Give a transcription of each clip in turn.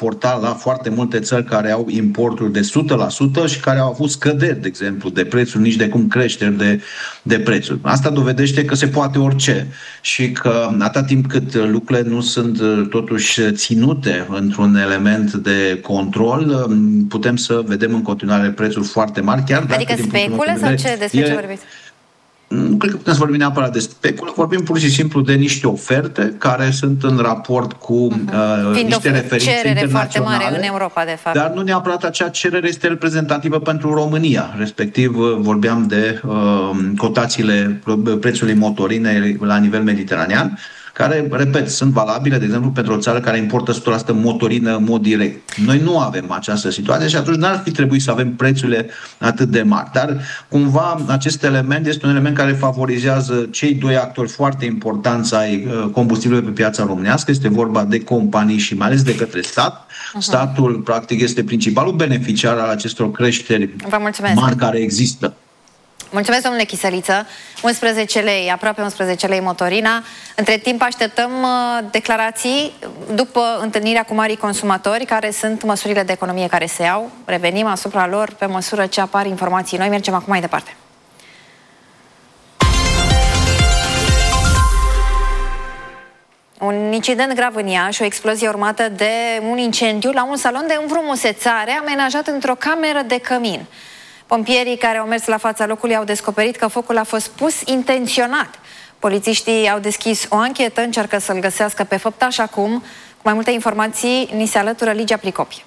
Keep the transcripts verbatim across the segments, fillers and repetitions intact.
raporta la foarte multe țări care au importuri de o sută la sută și care au avut scăderi, de exemplu, de prețuri, nici de cum creșteri de, de prețuri. Asta dovedește că se poate orice și că atâta timp cât lucrurile nu sunt totuși ținute într-un element de control, putem să vedem în continuare prețuri foarte mari. Chiar adică specule sau ce? Despre e... ce vorbiți? Nu cred că putem să vorbim neapărat de speculă, vorbim pur și simplu de niște oferte care sunt în raport cu uh-huh. uh, niște referințe cerere foarte mare în Europa, de fapt. Dar nu neapărat acea cerere este reprezentativă pentru România. Respectiv, vorbeam de uh, cotațiile prețului motorine la nivel mediteranean, care, repet, sunt valabile, de exemplu, pentru o țară care importă o sută la sută motorină în mod direct. Noi nu avem această situație și atunci n-ar fi trebuit să avem prețurile atât de mari. Dar, cumva, acest element este un element care favorizează cei doi actori foarte importanți ai combustibilului pe piața românească. Este vorba de companii și mai ales de către stat. Uh-huh. Statul, practic, este principalul beneficiar al acestor creșteri mari care există. Mulțumesc, domnule Chisăliță. unsprezece lei, aproape unsprezece lei motorina. Între timp așteptăm uh, declarații după întâlnirea cu marii consumatori, care sunt măsurile de economie care se iau. Revenim asupra lor pe măsură ce apar informații noi. Mergem acum mai departe. Un incident grav în Iași, o explozie urmată de un incendiu la un salon de înfrumusețare amenajat într-o cameră de cămin. Pompierii care au mers la fața locului au descoperit că focul a fost pus intenționat. Polițiștii au deschis o anchetă, încearcă să-l găsească pe făptaș acum. Cu mai multe informații, ni se alătură Ligia Pricopi.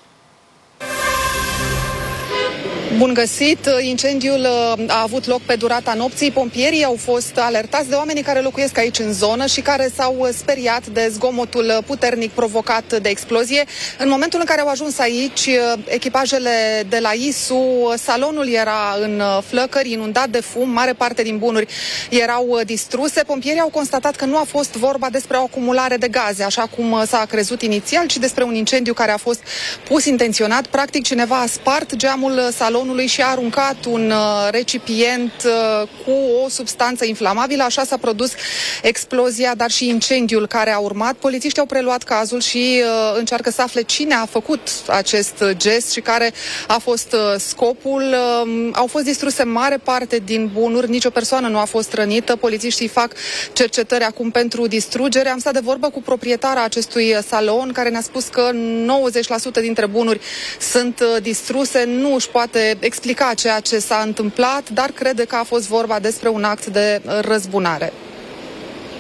Bun găsit! Incendiul a avut loc pe durata nopții. Pompierii au fost alertați de oamenii care locuiesc aici în zonă și care s-au speriat de zgomotul puternic provocat de explozie. În momentul în care au ajuns aici, echipajele de la I S U, salonul era în flăcări, inundat de fum, mare parte din bunuri erau distruse. Pompierii au constatat că nu a fost vorba despre o acumulare de gaze, așa cum s-a crezut inițial, ci despre un incendiu care a fost pus intenționat. Practic, cineva a spart geamul salonului și a aruncat un uh, recipient uh, cu o substanță inflamabilă. Așa s-a produs explozia, dar și incendiul care a urmat. Polițiștii au preluat cazul și uh, încearcă să afle cine a făcut acest gest și care a fost uh, scopul. Uh, au fost distruse mare parte din bunuri, nicio persoană nu a fost rănită. Polițiștii fac cercetări acum pentru distrugere. Am stat de vorbă cu proprietara acestui salon, care ne-a spus că nouăzeci la sută dintre bunuri sunt uh, distruse. Nu își poate explica ceea ce s-a întâmplat, dar crede că a fost vorba despre un act de răzbunare.